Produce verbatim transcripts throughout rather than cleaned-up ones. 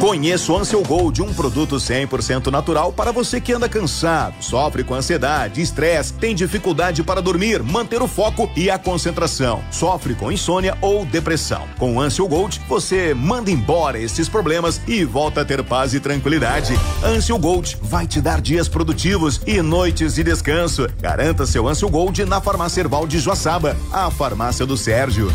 Conheça o Ansel Gold, um produto cem por cento natural para você que anda cansado, sofre com ansiedade, estresse, tem dificuldade para dormir, manter o foco e a concentração, sofre com insônia ou depressão. Com o Ansel Gold, você manda embora esses problemas e volta a ter paz e tranquilidade. Ansel Gold vai te dar dias produtivos e noites de descanso. Garanta seu Ansel Gold na Farmácia Herbal de Joaçaba, a farmácia do Sérgio.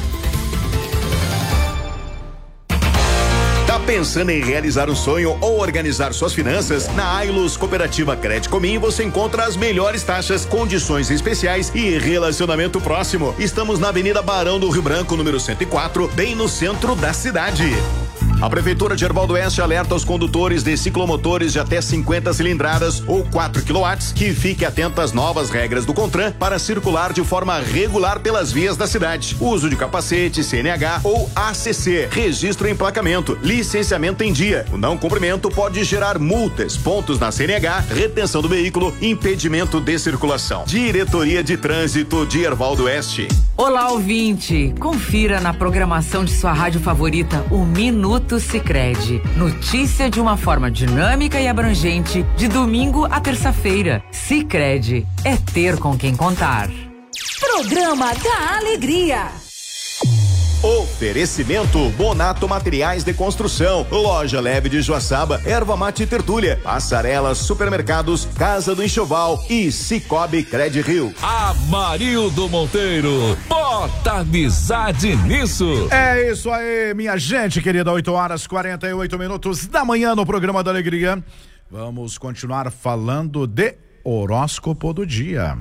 Tá pensando em realizar um sonho ou organizar suas finanças? Na Ailus Cooperativa Crédito Comim você encontra as melhores taxas, condições especiais e relacionamento próximo. Estamos na Avenida Barão do Rio Branco, número cento e quatro, bem no centro da cidade. A Prefeitura de Erval do Oeste alerta aos condutores de ciclomotores de até cinquenta cilindradas ou quatro quilowatts que fique atento às novas regras do CONTRAN para circular de forma regular pelas vias da cidade. Uso de capacete, C N H ou A C C, registro e emplacamento, licenciamento em dia. O não cumprimento pode gerar multas, pontos na C N H, retenção do veículo, impedimento de circulação. Diretoria de Trânsito de Erval do Oeste. Olá, ouvinte! Confira na programação de sua rádio favorita o Minuto Sicredi. Notícia de uma forma dinâmica e abrangente, de domingo a terça-feira. Sicredi é ter com quem contar. Programa da Alegria. Oferecimento Bonato Materiais de Construção, Loja Leve de Joaçaba, Erva Mate Tertúlia, Passarelas, Supermercados, Casa do Enxoval e Cicobi Cred Rio. Amarildo Monteiro, bota amizade nisso. É isso aí, minha gente querida, oito horas e quarenta e oito minutos da manhã no programa da Alegria. Vamos continuar falando de horóscopo do dia.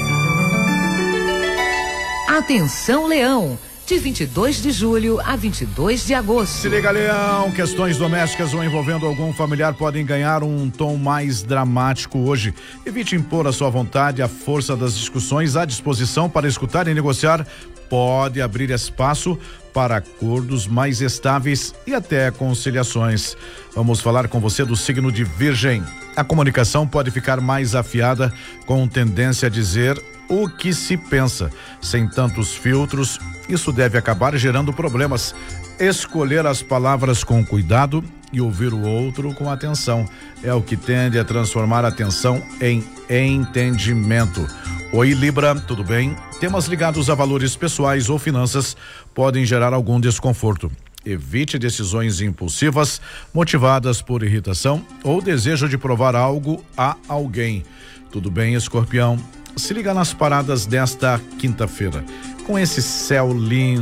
Atenção, Leão. De vinte e dois de julho a vinte e dois de agosto. Se liga, Leão, questões domésticas ou envolvendo algum familiar podem ganhar um tom mais dramático hoje. Evite impor a sua vontade, a força das discussões, à disposição para escutar e negociar pode abrir espaço para acordos mais estáveis e até conciliações. Vamos falar com você do signo de Virgem. A comunicação pode ficar mais afiada, com tendência a dizer o que se pensa, sem tantos filtros. Isso deve acabar gerando problemas. Escolher as palavras com cuidado e ouvir o outro com atenção é o que tende a transformar a tensão em entendimento. Oi, Libra, tudo bem? Temas ligados a valores pessoais ou finanças podem gerar algum desconforto. Evite decisões impulsivas, motivadas por irritação ou desejo de provar algo a alguém. Tudo bem, Escorpião? Se liga nas paradas desta quinta-feira. Com esse céu lindo